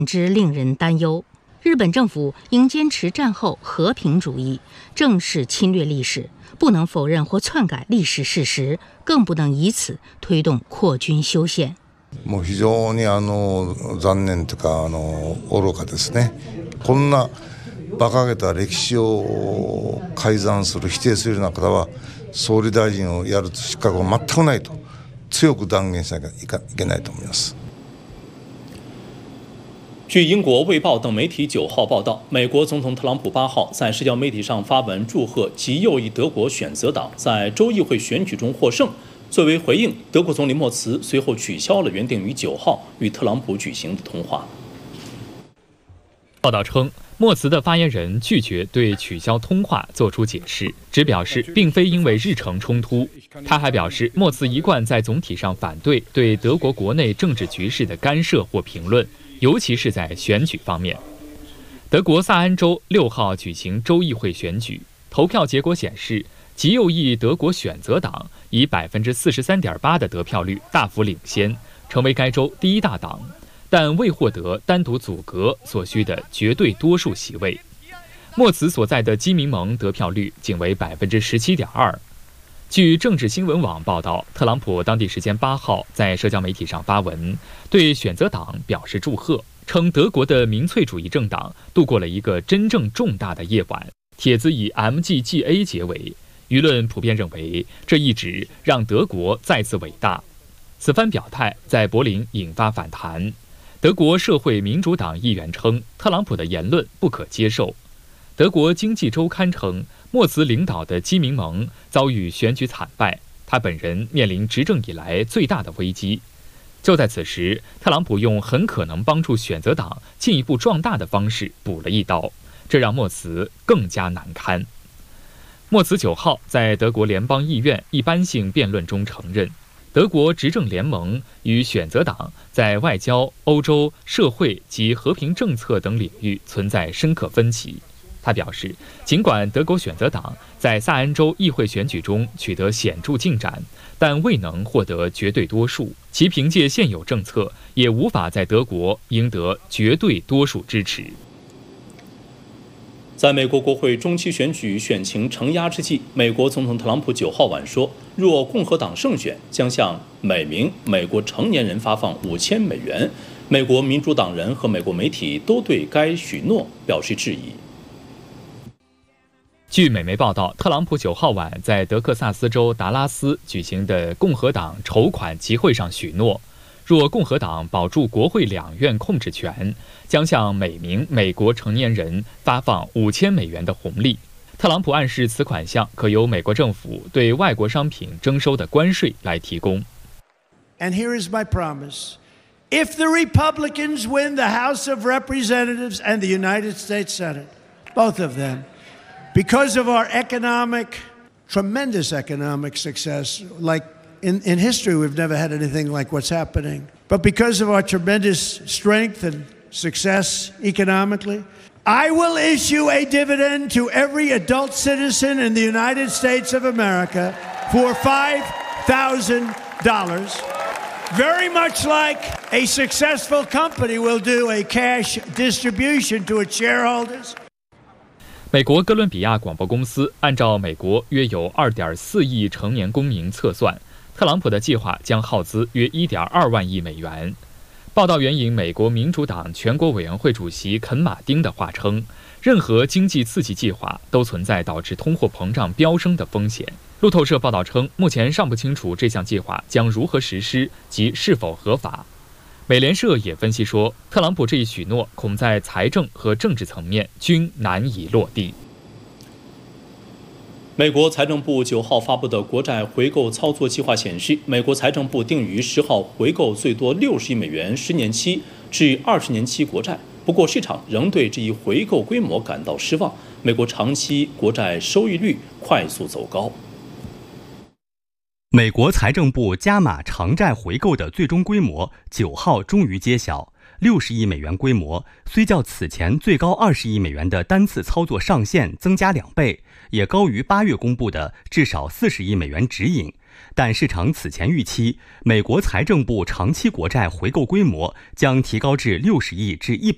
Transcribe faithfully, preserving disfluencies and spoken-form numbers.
之令人担忧。日本政府应坚持战后和平主义，正视侵略历史，不能否认或篡改历史事实，更不能以此推动扩军修宪。 もう非常にあの残念というかあの愚かですね。こんな馬鹿げた歴史を改ざんする否定するような方は総理大臣をやる資格は全くないと強く断言しなきゃいけないと思います。 据英国《卫报》等媒体九号报道，美国总统特朗普八号在社交媒体上发文祝贺极右翼德国选择党在州议会选举中获胜。作为回应，德国总理默茨随后取消了原定于九号与特朗普举行的通话。 报道称，默茨的发言人拒绝对取消通话作出解释，只表示并非因为日程冲突。他还表示，默茨一贯在总体上反对对德国国内政治局势的干涉或评论，尤其是在选举方面。德国萨恩州六号举行州议会选举，投票结果显示，极右翼德国选择党以百分之四十三点八的得票率大幅领先，成为该州第一大党，但未获得单独组阁所需的绝对多数席位。默茨所在的基民盟得票率仅为百分之十七点二。据政治新闻网报道，特朗普当地时间八号在社交媒体上发文，对选择党表示祝贺，称德国的民粹主义政党度过了一个真正重大的夜晚。帖子以 M G G A 结尾，舆论普遍认为这一指让德国再次伟大。此番表态在柏林引发反弹。德国社会民主党议员称，特朗普的言论不可接受。德国经济周刊称，默茨领导的基民盟遭遇选举惨败，他本人面临执政以来最大的危机。就在此时，特朗普用很可能帮助选择党进一步壮大的方式补了一刀，这让默茨更加难堪。默茨九号在德国联邦议院一般性辩论中承认，德国执政联盟与选择党在外交、欧洲、社会及和平政策等领域存在深刻分歧。他表示，尽管德国选择党在萨恩州议会选举中取得显著进展，但未能获得绝对多数，其凭借现有政策也无法在德国赢得绝对多数支持。 在美国国会中期选举选情承压之际，美国总统特朗普九号晚说，若共和党胜选，将向每名美国成年人发放五千美元。美国民主党人和美国媒体都对该许诺表示质疑。 据美媒报道，特朗普九号晚在德克萨斯州达拉斯举行的共和党筹款集会上许诺，若共和党保住国会两院控制权，将向每名美国成年人发放五千美元的红利。特朗普暗示此款项可由美国政府对外国商品征收的关税来提供。 And here is my promise. If the Republicans win the House of Representatives and the United States Senate, both of them, because of our economic, tremendous economic success, like in, in history we've never had anything like what's happening, but because of our tremendous strength and success economically, I will issue a dividend to every adult citizen in the United States of America for five thousand dollars. Very much like a successful company will do a cash distribution to its shareholders. 美国哥伦比亚广播公司按照美国约有 二点四亿成年公民测算，特朗普的计划将耗资约 一点二万亿美元。报道援引美国民主党全国委员会主席肯马丁的话称，任何经济刺激计划都存在导致通货膨胀飙升的风险。路透社报道称，目前尚不清楚这项计划将如何实施及是否合法。美联社也分析说，特朗普这一许诺恐在财政和政治层面均难以落地。 美国财政部九号发布的国债回购操作计划显示，美国财政部定于十号回购最多六十亿美元十年期至二十年期国债。不过，市场仍对这一回购规模感到失望。美国长期国债收益率快速走高。 美国财政部加码长债回购的最终规模，九号终于揭晓。六十亿美元规模，虽较此前最高二十亿美元的单次操作上限增加两倍，也高于八月公布的至少四十亿美元指引。但市场此前预期，美国财政部长期国债回购规模将提高至六十亿至一